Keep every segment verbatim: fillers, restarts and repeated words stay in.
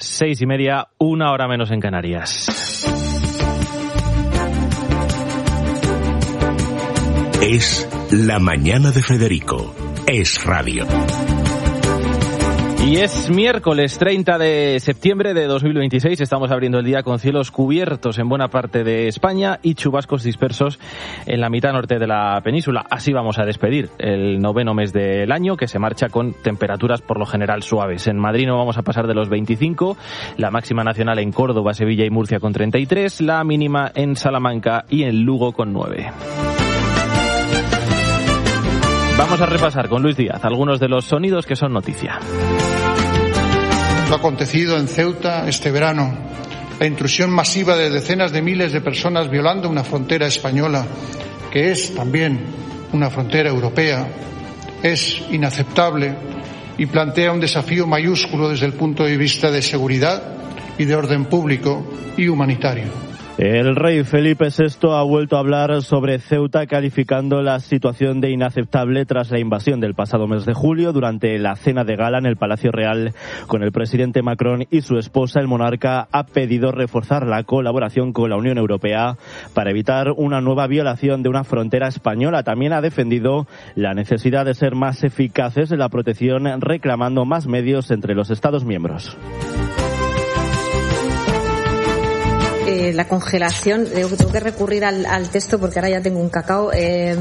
seis y media, una hora menos en Canarias. Es La Mañana de Federico. Es radio. Y es miércoles treinta de septiembre de dos mil veintiséis. Estamos abriendo el día con cielos cubiertos en buena parte de España y chubascos dispersos en la mitad norte de la península. Así vamos a despedir el noveno mes del año, que se marcha con temperaturas por lo general suaves. En Madrid no vamos a pasar de los veinticinco, la máxima nacional en Córdoba, Sevilla y Murcia con treinta y tres, la mínima en Salamanca y en Lugo con nueve. Vamos a repasar con Luis Díaz algunos de los sonidos que son noticia. Lo acontecido en Ceuta este verano, la intrusión masiva de decenas de miles de personas violando una frontera española, que es también una frontera europea, es inaceptable y plantea un desafío mayúsculo desde el punto de vista de seguridad y de orden público y humanitario. El rey Felipe sexto ha vuelto a hablar sobre Ceuta, calificando la situación de inaceptable tras la invasión del pasado mes de julio. Durante la cena de gala en el Palacio Real con el presidente Macron y su esposa, el monarca ha pedido reforzar la colaboración con la Unión Europea para evitar una nueva violación de una frontera española. También ha defendido la necesidad de ser más eficaces en la protección, reclamando más medios entre los Estados miembros. Eh, la congelación, tengo, tengo que recurrir al, al texto porque ahora ya tengo un cacao. Eh,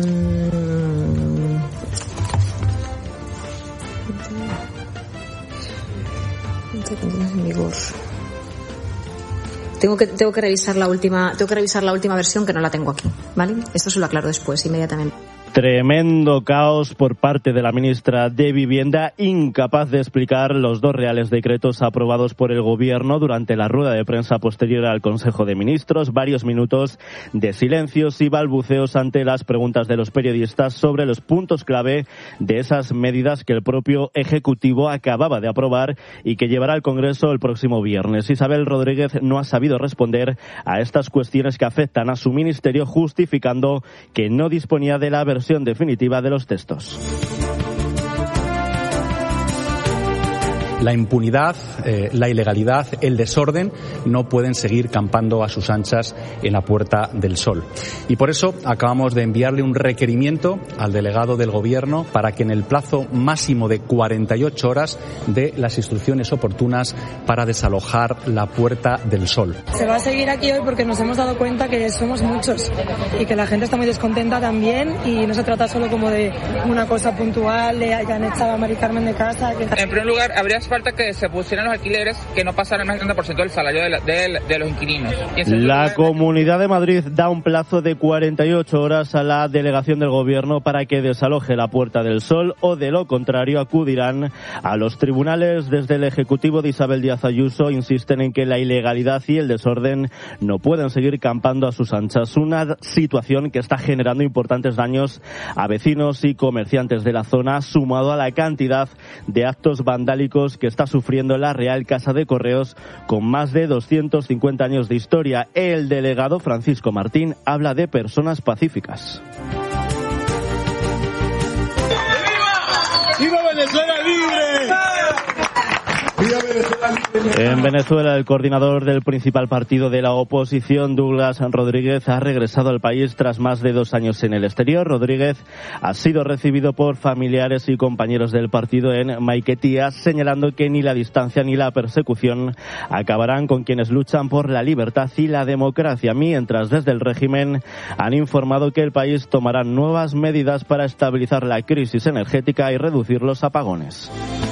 tengo que tengo que revisar la última tengo que revisar la última versión, que no la tengo aquí, ¿vale? Esto se lo aclaro después, inmediatamente. Tremendo caos por parte de la ministra de Vivienda, incapaz de explicar los dos reales decretos aprobados por el Gobierno durante la rueda de prensa posterior al Consejo de Ministros. Varios minutos de silencios y balbuceos ante las preguntas de los periodistas sobre los puntos clave de esas medidas que el propio Ejecutivo acababa de aprobar y que llevará al Congreso el próximo viernes. Isabel Rodríguez no ha sabido responder a estas cuestiones que afectan a su ministerio, justificando que no disponía de la versión definitiva de los textos. La impunidad, eh, la ilegalidad, el desorden no pueden seguir campando a sus anchas en la Puerta del Sol. Y por eso acabamos de enviarle un requerimiento al delegado del Gobierno para que en el plazo máximo de cuarenta y ocho horas dé las instrucciones oportunas para desalojar la Puerta del Sol. Se va a seguir aquí hoy porque nos hemos dado cuenta que somos muchos y que la gente está muy descontenta también, y no se trata solo como de una cosa puntual, le hayan echado a Mari Carmen de casa. Que... En primer lugar, habría falta que se pusieran los alquileres que no pasaran más del treinta por ciento del salario de, la, de, de los inquilinos. La lugar... Comunidad de Madrid da un plazo de cuarenta y ocho horas a la delegación del Gobierno para que desaloje la Puerta del Sol, o de lo contrario acudirán a los tribunales. Desde el Ejecutivo de Isabel Díaz Ayuso insisten en que la ilegalidad y el desorden no pueden seguir campando a sus anchas, una situación que está generando importantes daños a vecinos y comerciantes de la zona, sumado a la cantidad de actos vandálicos que está sufriendo la Real Casa de Correos, con más de doscientos cincuenta años de historia. El delegado Francisco Martín habla de personas pacíficas. ¡Viva Venezuela libre! En Venezuela, el coordinador del principal partido de la oposición, Douglas Rodríguez, ha regresado al país tras más de dos años en el exterior. Rodríguez ha sido recibido por familiares y compañeros del partido en Maiquetía, señalando que ni la distancia ni la persecución acabarán con quienes luchan por la libertad y la democracia, mientras desde el régimen han informado que el país tomará nuevas medidas para estabilizar la crisis energética y reducir los apagones.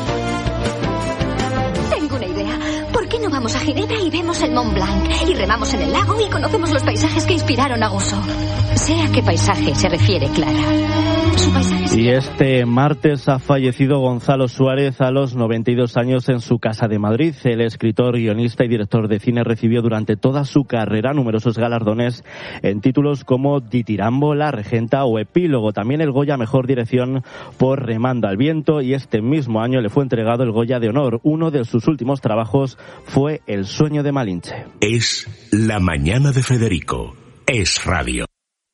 Vamos a Ginebra y vemos el Mont Blanc, y remamos en el lago y conocemos los paisajes que inspiraron a Rousseau. Sé a qué paisaje se refiere Clara. Su paisaje y este martes ha fallecido Gonzalo Suárez a los noventa y dos años en su casa de Madrid. El escritor, guionista y director de cine recibió durante toda su carrera numerosos galardones en títulos como Ditirambo, La Regenta o Epílogo. También el Goya Mejor Dirección por Remando al Viento, y este mismo año le fue entregado el Goya de Honor. Uno de sus últimos trabajos fue El sueño de Malinche. Es La Mañana de Federico. Es radio.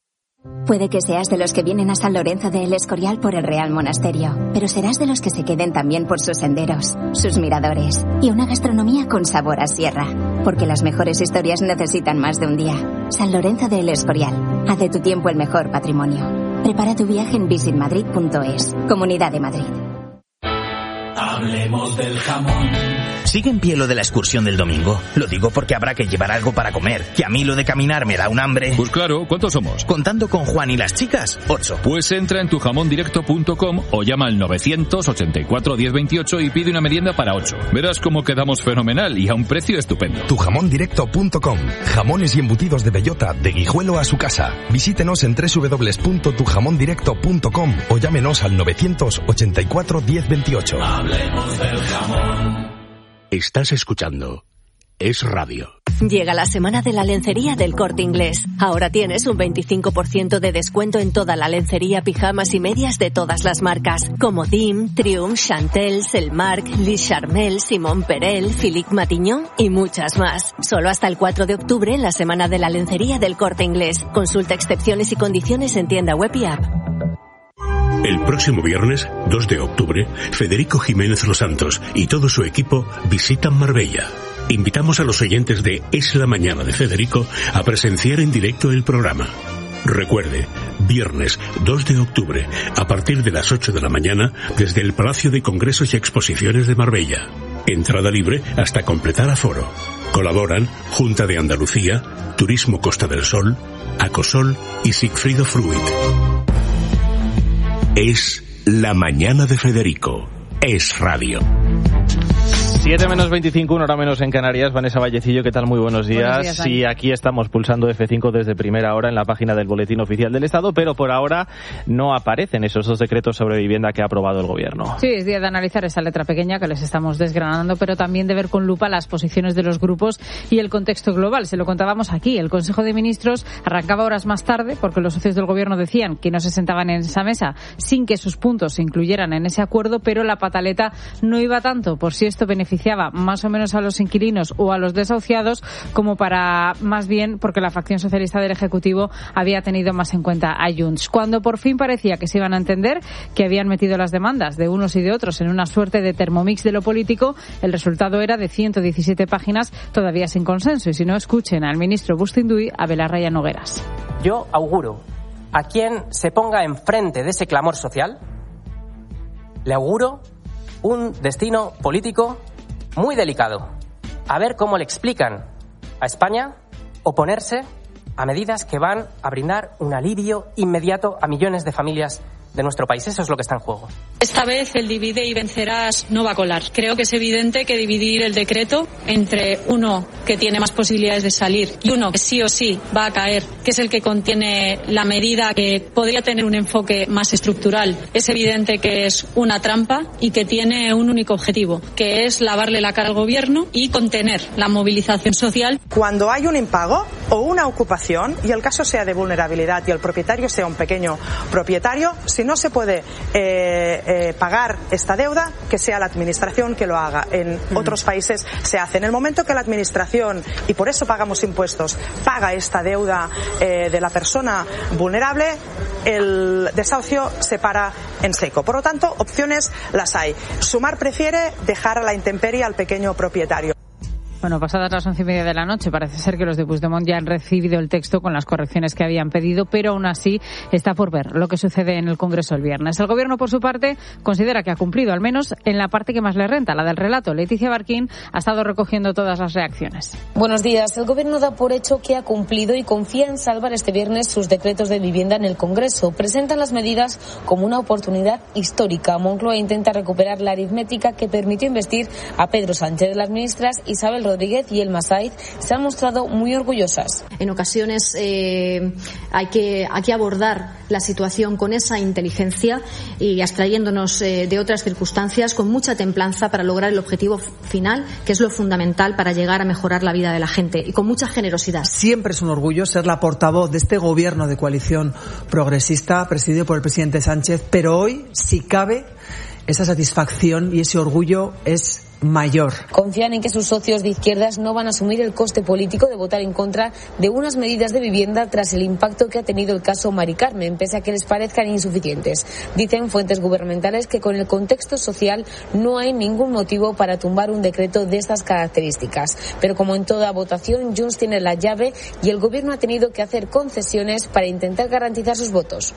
Puede que seas de los que vienen a San Lorenzo de El Escorial por el Real Monasterio, pero serás de los que se queden también por sus senderos, sus miradores y una gastronomía con sabor a sierra, porque las mejores historias necesitan más de un día. San Lorenzo de El Escorial, haz de tu tiempo el mejor patrimonio. Prepara tu viaje en visit madrid punto es, Comunidad de Madrid. Hablemos del jamón. ¿Sigue en pie lo de la excursión del domingo? Lo digo porque habrá que llevar algo para comer, que a mí lo de caminar me da un hambre. Pues claro, ¿cuántos somos? Contando con Juan y las chicas, ocho. Pues entra en tu jamón directo punto com o llama al novecientos ochenta y cuatro diez veintiocho y pide una merienda para ocho. Verás cómo quedamos fenomenal y a un precio estupendo. tu jamón directo punto com. Jamones y embutidos de bellota, de Guijuelo a su casa. Visítenos en doble u doble u doble u punto tu jamón directo punto com o llámenos al novecientos ochenta y cuatro diez veintiocho. Hablemos del jamón. Estás escuchando Es Radio. Llega la semana de la lencería del Corte Inglés. Ahora tienes un veinticinco por ciento de descuento en toda la lencería, pijamas y medias de todas las marcas, como Dim, Triumph, Chantel, Selmark, Lis Charmel, Simon Perel, Philippe Matignon y muchas más. Solo hasta el cuatro de octubre en la semana de la lencería del Corte Inglés. Consulta excepciones y condiciones en tienda web y app. El próximo viernes, dos de octubre, Federico Jiménez Los Santos y todo su equipo visitan Marbella. Invitamos a los oyentes de Es la Mañana de Federico a presenciar en directo el programa. Recuerde, viernes dos de octubre, a partir de las ocho de la mañana, desde el Palacio de Congresos y Exposiciones de Marbella. Entrada libre hasta completar aforo. Colaboran Junta de Andalucía, Turismo Costa del Sol, Acosol y Sigfrido Fruit. Es La Mañana de Federico. Es Radio. siete menos veinticinco, una hora menos en Canarias. Vanessa Vallecillo, ¿qué tal? Muy buenos días. Buenos días, sí, aquí estamos pulsando F cinco desde primera hora en la página del Boletín Oficial del Estado, pero por ahora no aparecen esos dos decretos sobre vivienda que ha aprobado el Gobierno. Sí, es día de analizar esa letra pequeña que les estamos desgranando, pero también de ver con lupa las posiciones de los grupos y el contexto global. Se lo contábamos aquí. El Consejo de Ministros arrancaba horas más tarde porque los socios del Gobierno decían que no se sentaban en esa mesa sin que sus puntos se incluyeran en ese acuerdo, pero la pataleta no iba tanto por si esto beneficiaba más o menos a los inquilinos o a los desahuciados, como para más bien porque la facción socialista del Ejecutivo había tenido más en cuenta a Junts. Cuando por fin parecía que se iban a entender, que habían metido las demandas de unos y de otros en una suerte de termomix de lo político, el resultado era de ciento diecisiete páginas todavía sin consenso. Y si no, escuchen al ministro Bustinduy, a Belarra Nogueras. Yo auguro a quien se ponga enfrente de ese clamor social, le auguro un destino político muy delicado. A ver cómo le explican a España oponerse a medidas que van a brindar un alivio inmediato a millones de familias de nuestro país. Eso es lo que está en juego. Esta vez el divide y vencerás no va a colar. Creo que es evidente que dividir el decreto entre uno que tiene más posibilidades de salir y uno que sí o sí va a caer, que es el que contiene la medida que podría tener un enfoque más estructural, es evidente que es una trampa y que tiene un único objetivo, que es lavarle la cara al gobierno y contener la movilización social. Cuando hay un impago o una ocupación y el caso sea de vulnerabilidad y el propietario sea un pequeño propietario, si no se puede eh, eh, pagar esta deuda, que sea la administración que lo haga. En uh-huh. otros países se hace. En el momento que la administración, y por eso pagamos impuestos, paga esta deuda eh, de la persona vulnerable, el desahucio se para en seco. Por lo tanto, opciones las hay. Sumar prefiere dejar a la intemperie al pequeño propietario. Bueno, pasadas las once y media de la noche, parece ser que los de Puigdemont ya han recibido el texto con las correcciones que habían pedido, pero aún así está por ver lo que sucede en el Congreso el viernes. El Gobierno, por su parte, considera que ha cumplido, al menos en la parte que más le renta, la del relato. Leticia Barquín ha estado recogiendo todas las reacciones. Buenos días. El Gobierno da por hecho que ha cumplido y confía en salvar este viernes sus decretos de vivienda en el Congreso. Presentan las medidas como una oportunidad histórica. Moncloa intenta recuperar la aritmética que permitió investir a Pedro Sánchez. Las ministras Isabel Rodríguez y Elma Saiz se han mostrado muy orgullosas. En ocasiones eh, hay que hay que abordar la situación con esa inteligencia y abstrayéndonos eh, de otras circunstancias con mucha templanza para lograr el objetivo final, que es lo fundamental para llegar a mejorar la vida de la gente, y con mucha generosidad. Siempre es un orgullo ser la portavoz de este gobierno de coalición progresista presidido por el presidente Sánchez, pero hoy, si cabe, esa satisfacción y ese orgullo es mayor. Confían en que sus socios de izquierdas no van a asumir el coste político de votar en contra de unas medidas de vivienda tras el impacto que ha tenido el caso Mari Carmen, pese a que les parezcan insuficientes. Dicen fuentes gubernamentales que con el contexto social no hay ningún motivo para tumbar un decreto de estas características. Pero como en toda votación, Junts tiene la llave y el gobierno ha tenido que hacer concesiones para intentar garantizar sus votos.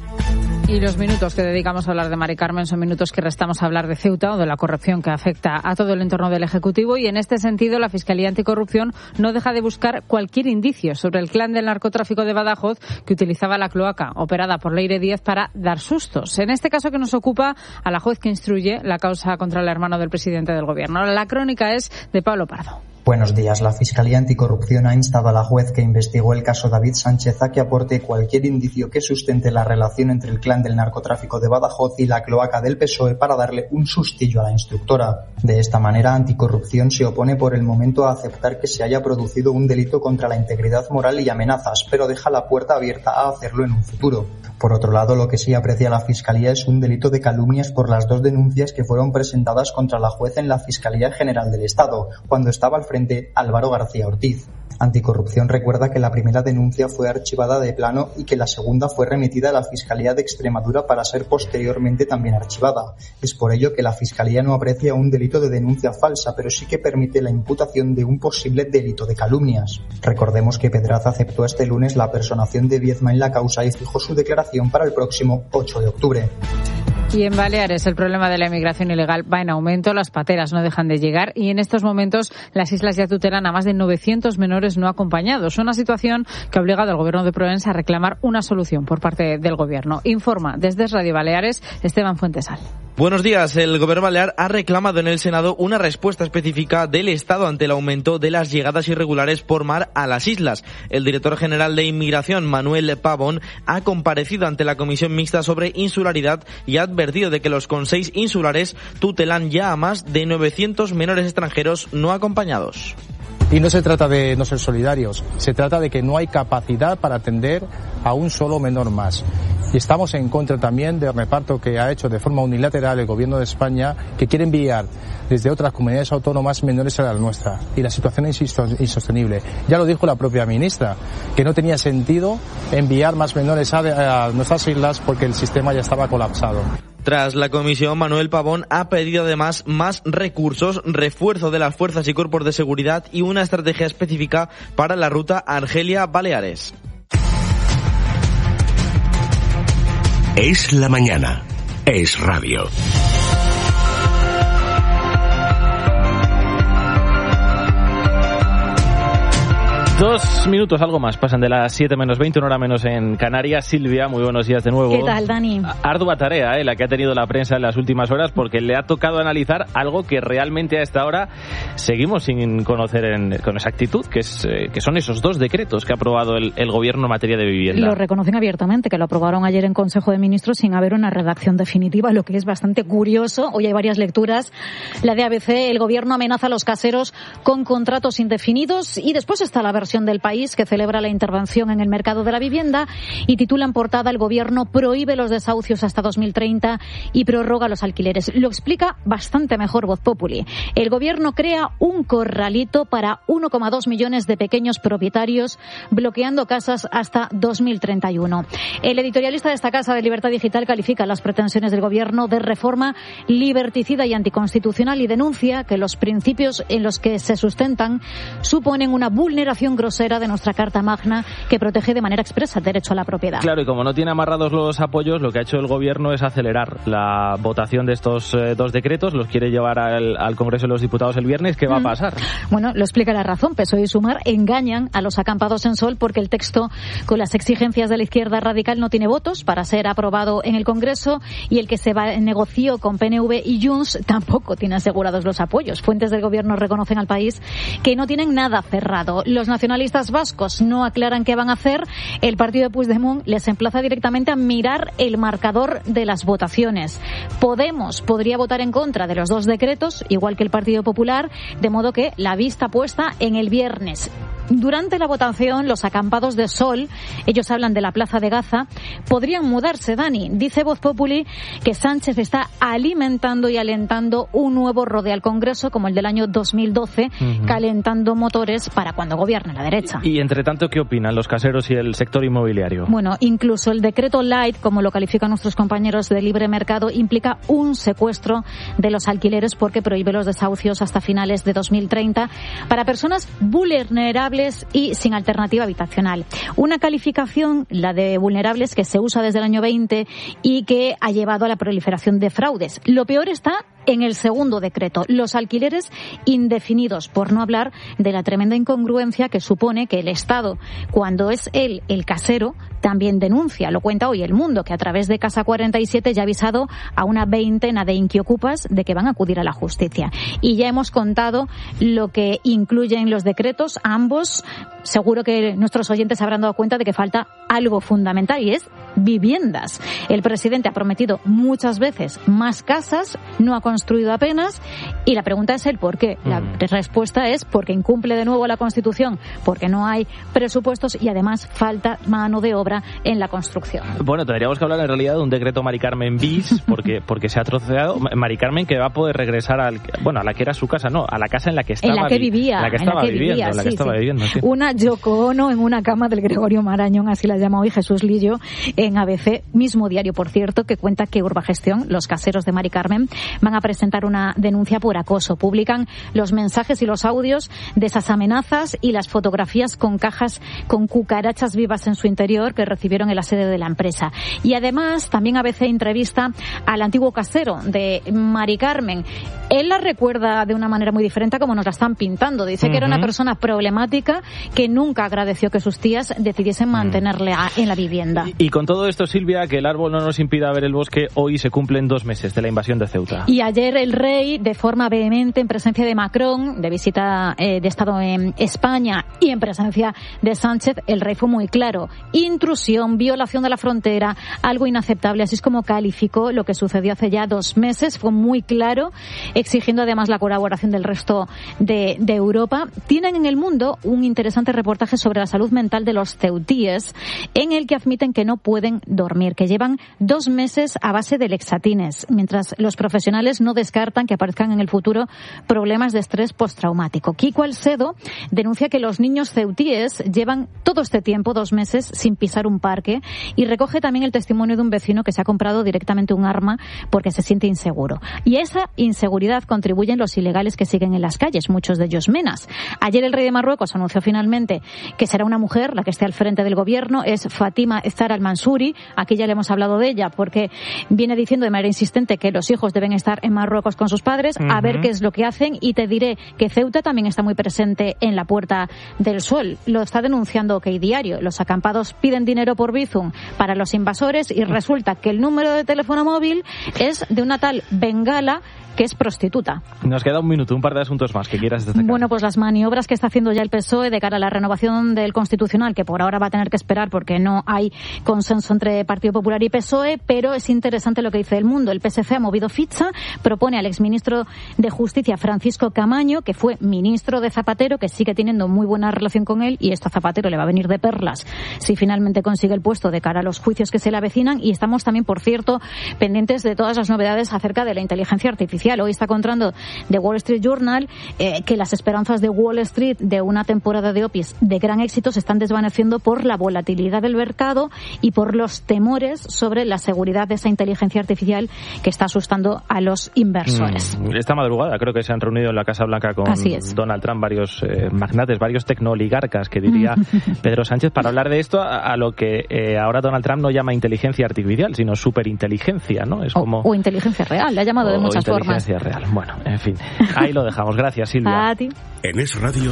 Y los minutos que dedicamos a hablar de Mari Carmen son minutos que restamos a hablar de Ceuta o de la corrupción que afecta a todo el entorno del Ejecutivo, y en este sentido la Fiscalía Anticorrupción no deja de buscar cualquier indicio sobre el clan del narcotráfico de Badajoz que utilizaba la cloaca operada por Leire Díez para dar sustos. En este caso que nos ocupa a la juez que instruye la causa contra el hermano del presidente del Gobierno. La crónica es de Pablo Pardo. Buenos días. La Fiscalía Anticorrupción ha instado a la juez que investigó el caso David Sánchez a que aporte cualquier indicio que sustente la relación entre el clan del narcotráfico de Badajoz y la cloaca del P S O E para darle un sustillo a la instructora. De esta manera, Anticorrupción se opone por el momento a aceptar que se haya producido un delito contra la integridad moral y amenazas, pero deja la puerta abierta a hacerlo en un futuro. Por otro lado, lo que sí aprecia la Fiscalía es un delito de calumnias por las dos denuncias que fueron presentadas contra la juez en la Fiscalía General del Estado, cuando estaba al frente Álvaro García Ortiz. Anticorrupción recuerda que la primera denuncia fue archivada de plano y que la segunda fue remitida a la Fiscalía de Extremadura para ser posteriormente también archivada. Es por ello que la Fiscalía no aprecia un delito de denuncia falsa, pero sí que permite la imputación de un posible delito de calumnias. Recordemos que Pedraza aceptó este lunes la personación de Viedma en la causa y fijó su declaración para el próximo ocho de octubre. Y en Baleares el problema de la inmigración ilegal va en aumento, las pateras no dejan de llegar y en estos momentos las islas ya tutelan a más de novecientos menores no acompañados. Una situación que ha obligado al gobierno de Provenza a reclamar una solución por parte del gobierno. Informa desde Radio Baleares Esteban Fuentesal. Buenos días. El Gobierno balear ha reclamado en el Senado una respuesta específica del Estado ante el aumento de las llegadas irregulares por mar a las islas. El director general de Inmigración, Manuel Pavón, ha comparecido ante la Comisión Mixta sobre Insularidad y ha advertido de que los consells insulares tutelan ya a más de novecientos menores extranjeros no acompañados. Y no se trata de no ser solidarios, se trata de que no hay capacidad para atender a un solo menor más. Y estamos en contra también del reparto que ha hecho de forma unilateral el Gobierno de España, que quiere enviar desde otras comunidades autónomas menores a la nuestra. Y la situación es insostenible. Ya lo dijo la propia ministra, que no tenía sentido enviar más menores a, a nuestras islas porque el sistema ya estaba colapsado. Tras la comisión, Manuel Pavón ha pedido además más recursos, refuerzo de las fuerzas y cuerpos de seguridad y una estrategia específica para la ruta Argelia-Baleares. Es la mañana. Es radio. Dos minutos, algo más, pasan de las siete menos veinte, una hora menos en Canarias. Silvia, muy buenos días de nuevo. ¿Qué tal, Dani? Ardua tarea, ¿eh? La que ha tenido la prensa en las últimas horas, porque le ha tocado analizar algo que realmente a esta hora seguimos sin conocer en, con exactitud, que, es, eh, que son esos dos decretos que ha aprobado el, el Gobierno en materia de vivienda. Lo reconocen abiertamente, que lo aprobaron ayer en Consejo de Ministros sin haber una redacción definitiva, lo que es bastante curioso. Hoy hay varias lecturas. La de A B C, el Gobierno amenaza a los caseros con contratos indefinidos, y después está la versión del País, que celebra la intervención en el mercado de la vivienda y titula en portada: el Gobierno prohíbe los desahucios hasta dos mil treinta y prorroga los alquileres. Lo explica bastante mejor Voz Populi. El Gobierno crea un corralito para uno coma dos millones de pequeños propietarios, bloqueando casas hasta dos mil treinta y uno. El editorialista de esta casa de Libertad Digital califica las pretensiones del Gobierno de reforma liberticida y anticonstitucional y denuncia que los principios en los que se sustentan suponen una vulneración grosera de nuestra Carta Magna, que protege de manera expresa el derecho a la propiedad. Claro, y como no tiene amarrados los apoyos, lo que ha hecho el Gobierno es acelerar la votación de estos eh, dos decretos. Los quiere llevar al, al Congreso de los Diputados el viernes. ¿Qué va mm. a pasar? Bueno, lo explica la razón. P S O E y Sumar engañan a los acampados en Sol porque el texto con las exigencias de la izquierda radical no tiene votos para ser aprobado en el Congreso, y el que se va, negoció con P N V y Junts tampoco tiene asegurados los apoyos. Fuentes del Gobierno reconocen al País que no tienen nada cerrado. Los nacionalistas vascos no aclaran qué van a hacer. El partido de Puigdemont les emplaza directamente a mirar el marcador de las votaciones. Podemos podría votar en contra de los dos decretos, igual que el Partido Popular, de modo que la vista puesta en el viernes. Durante la votación, los acampados de Sol, ellos hablan de la Plaza de Gaza, podrían mudarse, Dani. Dice Voz Populi que Sánchez está alimentando y alentando un nuevo rodeo al Congreso, como el del año dos mil doce, uh-huh. calentando motores para cuando gobierne la derecha. Y, y entre tanto, ¿qué opinan los caseros y el sector inmobiliario? Bueno, incluso el decreto light, como lo califican nuestros compañeros de Libre Mercado, implica un secuestro de los alquileres porque prohíbe los desahucios hasta finales de dos mil treinta para personas vulnerables y sin alternativa habitacional. Una calificación, la de vulnerables, que se usa desde el año veinte y que ha llevado a la proliferación de fraudes. Lo peor está en el segundo decreto, los alquileres indefinidos, por no hablar de la tremenda incongruencia que supone que el Estado, cuando es él el casero, también denuncia. Lo cuenta hoy El Mundo, que a través de Casa cuarenta y siete ya ha avisado a una veintena de inquiocupas de que van a acudir a la justicia. Y ya hemos contado lo que incluyen los decretos, ambos. Seguro que nuestros oyentes habrán dado cuenta de que falta algo fundamental, y es viviendas. El presidente ha prometido muchas veces más casas, no ha construido apenas, y la pregunta es el por qué. La mm. respuesta es porque incumple de nuevo la Constitución, porque no hay presupuestos y además falta mano de obra en la construcción. Bueno, tendríamos que hablar en realidad de un decreto Mari Carmen bis, porque porque se ha troceado. Mari Carmen, que va a poder regresar al, bueno, a la que era su casa, no, a la casa en la que estaba, en la que vivía, la que estaba en la que viviendo, vivía, en la sí, que estaba sí. viviendo. Sí. Una Yoko Ono en una cama del Gregorio Marañón, así la llama hoy Jesús Lillo en A B C, mismo diario, por cierto, que cuenta que Urbagestión, los caseros de Mari Carmen, van a presentar una denuncia por acoso. Publican los mensajes y los audios de esas amenazas y las fotografías con cajas con cucarachas vivas en su interior que recibieron en la sede de la empresa. Y además, también A B C entrevista al antiguo casero de Mari Carmen. Él la recuerda de una manera muy diferente a como nos la están pintando. Dice uh-huh. que era una persona problemática que nunca agradeció que sus tías decidiesen mantenerle a, en la vivienda. Y, y con todo esto, Silvia, que el árbol no nos impida ver el bosque, hoy se cumplen dos meses de la invasión de Ceuta. Y ayer el rey, de forma vehemente, en presencia de Macron, de visita eh, de Estado en España, y en presencia de Sánchez, el rey fue muy claro. Intrusión, violación de la frontera, algo inaceptable. Así es como calificó lo que sucedió hace ya dos meses. Fue muy claro, exigiendo además la colaboración del resto de, de Europa. Tienen en El Mundo un interesante reportaje sobre la salud mental de los ceutíes, en el que admiten que no pueden dormir, que llevan dos meses a base de lexatines, mientras los profesionales no descartan que aparezcan en el futuro problemas de estrés postraumático. Kiko Alcedo denuncia que los niños ceutíes llevan todo este tiempo, dos meses, sin pisar un parque, y recoge también el testimonio de un vecino que se ha comprado directamente un arma porque se siente inseguro. Y a esa inseguridad contribuyen los ilegales que siguen en las calles, muchos de ellos menas. Ayer el rey de Marruecos anunció finalmente que será una mujer la que esté al frente del gobierno, es Fatima Zahra al-Mansouri. Aquí ya le hemos hablado de ella porque viene diciendo de manera insistente que los hijos deben estar en Marruecos con sus padres, uh-huh. a ver qué es lo que hacen, y te diré que Ceuta también está muy presente en la Puerta del Sol. Lo está denunciando OK Diario. Los acampados piden dinero por Bizum para los invasores y resulta que el número de teléfono móvil es de una tal Bengala, que es prostituta. Nos queda un minuto, un par de asuntos más que quieras destacar. Bueno, pues las maniobras que está haciendo ya el P S O E de cara a la renovación del Constitucional, que por ahora va a tener que esperar porque no hay consenso entre Partido Popular y P S O E, pero es interesante lo que dice El Mundo. El P S C ha movido ficha, propone al exministro de Justicia, Francisco Camaño, que fue ministro de Zapatero, que sigue teniendo muy buena relación con él, y esto a Zapatero le va a venir de perlas si finalmente consigue el puesto de cara a los juicios que se le avecinan. Y estamos también, por cierto, pendientes de todas las novedades acerca de la inteligencia artificial. Hoy está contando The Wall Street Journal eh, que las esperanzas de Wall Street de una temporada de O P I S de gran éxito se están desvaneciendo por la volatilidad del mercado y por los temores sobre la seguridad de esa inteligencia artificial que está asustando a los inversores. Mm, esta madrugada creo que se han reunido en la Casa Blanca con Donald Trump varios eh, magnates, varios tecnooligarcas, que diría Pedro Sánchez, para hablar de esto a, a lo que eh, ahora Donald Trump no llama inteligencia artificial, sino superinteligencia, ¿no? Es como... o, o inteligencia real, la ha llamado de muchas formas. Real. Bueno, en fin, ahí lo dejamos. Gracias, Silvia. A ti. En Es Radio.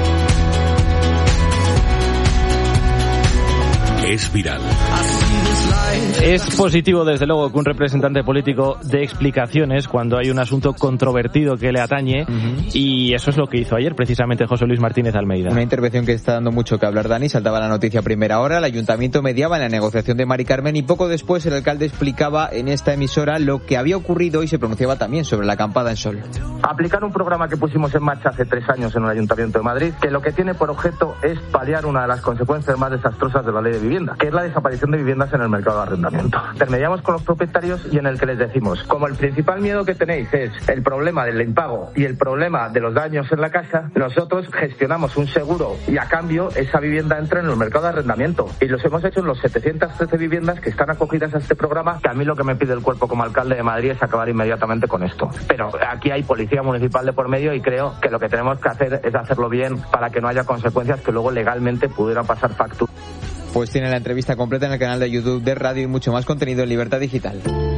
Es viral. Es positivo, desde luego, que un representante político dé explicaciones cuando hay un asunto controvertido que le atañe, uh-huh. y eso es lo que hizo ayer precisamente José Luis Martínez Almeida. Una intervención que está dando mucho que hablar, Dani. Saltaba la noticia a primera hora, el ayuntamiento mediaba en la negociación de Mari Carmen y poco después el alcalde explicaba en esta emisora lo que había ocurrido y se pronunciaba también sobre la acampada en Sol. Aplicar un programa que pusimos en marcha hace tres años en el Ayuntamiento de Madrid, que lo que tiene por objeto es paliar una de las consecuencias más desastrosas de la ley de vivienda, que es la desaparición de viviendas en el mercado de arrendamiento. Intermediamos con los propietarios y en el que les decimos, como el principal miedo que tenéis es el problema del impago y el problema de los daños en la casa, nosotros gestionamos un seguro y a cambio esa vivienda entra en el mercado de arrendamiento. Y los hemos hecho en los setecientas trece viviendas que están acogidas a este programa, que a mí lo que me pide el cuerpo como alcalde de Madrid es acabar inmediatamente con esto. Pero aquí hay policía municipal de por medio y creo que lo que tenemos que hacer es hacerlo bien para que no haya consecuencias que luego legalmente pudieran pasar factura. Pues tiene la entrevista completa en el canal de YouTube de Radio y mucho más contenido en Libertad Digital.